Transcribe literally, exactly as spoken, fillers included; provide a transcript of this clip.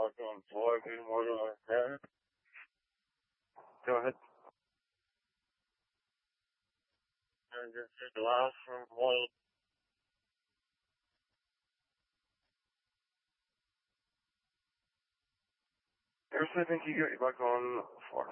walk on the floor, do more than I can. Go ahead. And just take the last from one. First, I think you got you back on the floor.